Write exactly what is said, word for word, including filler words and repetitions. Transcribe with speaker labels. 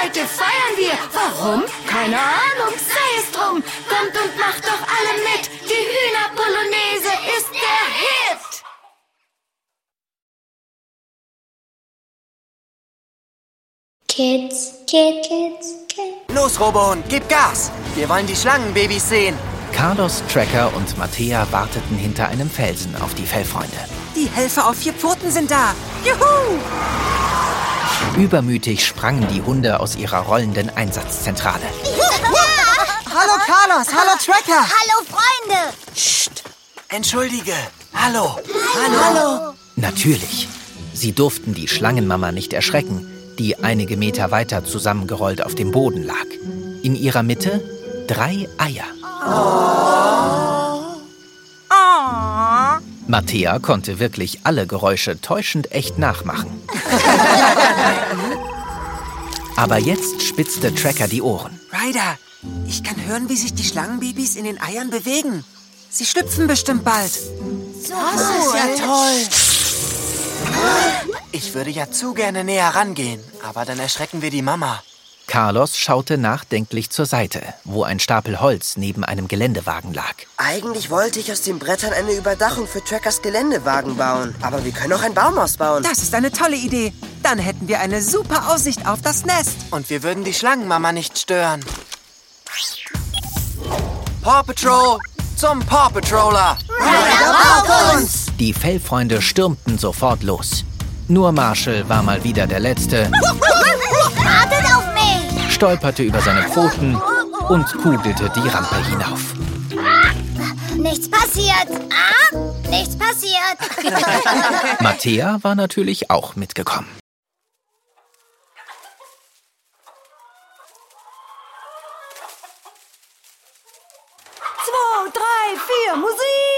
Speaker 1: Heute feiern wir. Warum? Keine Ahnung, sei es drum. Kommt und macht doch alle mit. Die Hühnerpolonaise ist der Hit.
Speaker 2: Kids, Kids, Kids, Kids.
Speaker 3: Los, Robohund, gib Gas. Wir wollen die Schlangenbabys sehen.
Speaker 4: Carlos, Tracker und Mattea warteten hinter einem Felsen auf die Fellfreunde.
Speaker 3: Die Helfer auf vier Pfoten sind da. Juhu!
Speaker 4: Übermütig sprangen die Hunde aus ihrer rollenden Einsatzzentrale.
Speaker 3: Hallo, Carlos. Hallo, Tracker.
Speaker 2: Hallo, Freunde.
Speaker 3: Psst. Entschuldige. Hallo. Hallo. Hallo.
Speaker 4: Natürlich. Sie durften die Schlangenmama nicht erschrecken, die einige Meter weiter zusammengerollt auf dem Boden lag. In ihrer Mitte drei Eier.
Speaker 3: Oh. Oh.
Speaker 4: Mattea konnte wirklich alle Geräusche täuschend echt nachmachen. Aber jetzt spitzte Tracker die Ohren.
Speaker 3: Ryder, ich kann hören, wie sich die Schlangenbabys in den Eiern bewegen. Sie schlüpfen bestimmt bald.
Speaker 2: So
Speaker 3: Das ist ja toll. Ich würde ja zu gerne näher rangehen, aber dann erschrecken wir die Mama.
Speaker 4: Carlos schaute nachdenklich zur Seite, wo ein Stapel Holz neben einem Geländewagen lag.
Speaker 5: Eigentlich wollte ich aus den Brettern eine Überdachung für Trackers Geländewagen bauen. Aber wir können auch ein Baumhaus bauen.
Speaker 3: Das ist eine tolle Idee. Dann hätten wir eine super Aussicht auf das Nest. Und wir würden die Schlangenmama nicht stören. Paw Patrol zum Paw Patroller.
Speaker 2: Ryder, uns!
Speaker 4: Die Fellfreunde stürmten sofort los. Nur Marshall war mal wieder der Letzte,
Speaker 2: Wartet auf mich!
Speaker 4: stolperte über seine Pfoten und kugelte die Rampe hinauf.
Speaker 2: Nichts passiert. Ah, nichts passiert.
Speaker 4: Mattea war natürlich auch mitgekommen.
Speaker 1: Zwei, drei, vier, Musik!